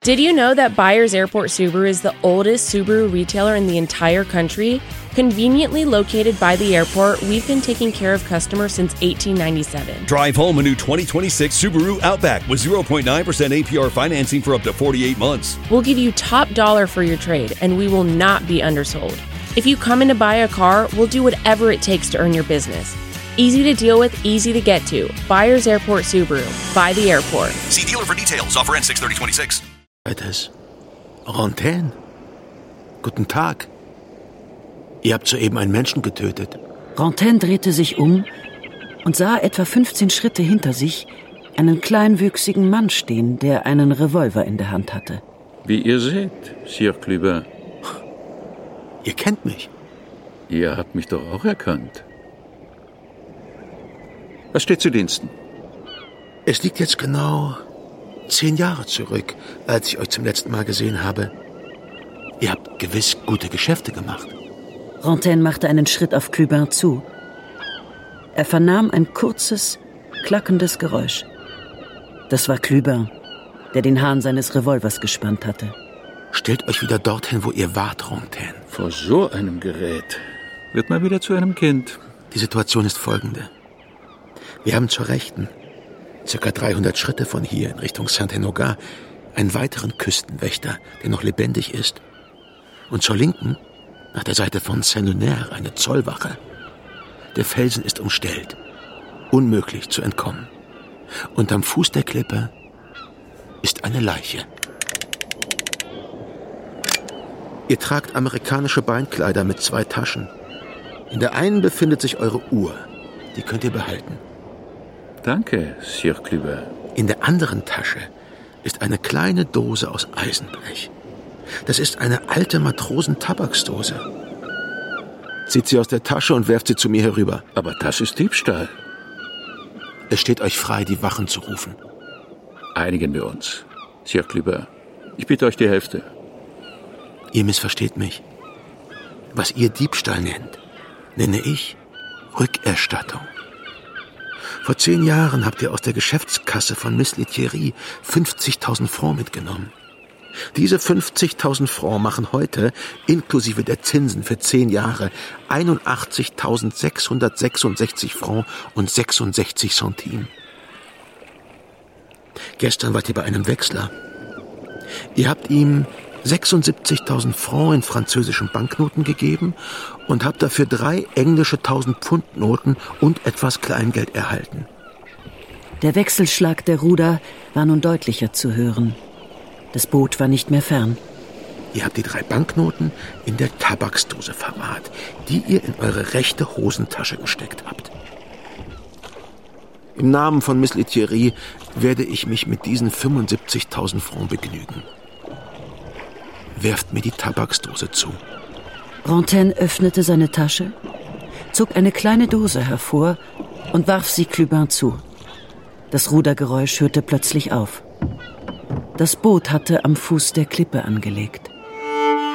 Did you know that Byers Airport Subaru is the oldest Subaru retailer in the entire country? Conveniently located by the airport, we've been taking care of customers since 1897. Drive home a new 2026 Subaru Outback with 0.9% APR financing for up to 48 months. We'll give you top dollar for your trade, and we will not be undersold. If you come in to buy a car, we'll do whatever it takes to earn your business. Easy to deal with, easy to get to. Byers Airport Subaru. By the airport. See dealer for details. Offer ends 6/30/26. Rantaine? Guten Tag. Ihr habt soeben einen Menschen getötet. Rantaine drehte sich um und sah etwa 15 Schritte hinter sich einen kleinwüchsigen Mann stehen, der einen Revolver in der Hand hatte. Wie ihr seht, Sir Clubin. Ihr kennt mich. Ihr habt mich doch auch erkannt. Was steht zu Diensten? Es liegt jetzt genau 10 Jahre zurück, als ich euch zum letzten Mal gesehen habe. Ihr habt gewiss gute Geschäfte gemacht. Rantaine machte einen Schritt auf Clubin zu. Er vernahm ein kurzes, klackendes Geräusch. Das war Clubin, der den Hahn seines Revolvers gespannt hatte. Stellt euch wieder dorthin, wo ihr wart, Rantaine. Vor so einem Gerät wird man wieder zu einem Kind. Die Situation ist folgende. Wir haben zur Rechten, circa 300 Schritte von hier in Richtung Saint-Enogat, einen weiteren Küstenwächter, der noch lebendig ist. Und zur Linken, nach der Seite von Saint-Lunaire, eine Zollwache. Der Felsen ist umstellt. Unmöglich zu entkommen. Und am Fuß der Klippe ist eine Leiche. Ihr tragt amerikanische Beinkleider mit 2 Taschen. In der einen befindet sich eure Uhr. Die könnt ihr behalten. Danke, Sir Clubin. In der anderen Tasche ist eine kleine Dose aus Eisenblech. Das ist eine alte Matrosen-Tabaksdose. Zieht sie aus der Tasche und werft sie zu mir herüber. Aber das ist Diebstahl. Es steht euch frei, die Wachen zu rufen. Einigen wir uns, Sir Clubin. Ich biete euch die Hälfte. Ihr missversteht mich. Was ihr Diebstahl nennt, nenne ich Rückerstattung. Vor 10 Jahren habt ihr aus der Geschäftskasse von Miss Lethierry 50.000 Francs mitgenommen. Diese 50.000 Francs machen heute, inklusive der Zinsen für 10 Jahre, 81.666 Francs und 66 Centimes. Gestern wart ihr bei einem Wechsler. Ihr habt ihm 76.000 Francs in französischen Banknoten gegeben und habt dafür 3 englische 1000-Pfund-Noten und etwas Kleingeld erhalten. Der Wechselschlag der Ruder war nun deutlicher zu hören. Das Boot war nicht mehr fern. Ihr habt die 3 Banknoten in der Tabaksdose verwahrt, die ihr in eure rechte Hosentasche gesteckt habt. Im Namen von Miss Lethierry werde ich mich mit diesen 75.000 Francs begnügen. Werft mir die Tabaksdose zu. Rantaine öffnete seine Tasche, zog eine kleine Dose hervor und warf sie Clubin zu. Das Rudergeräusch hörte plötzlich auf. Das Boot hatte am Fuß der Klippe angelegt.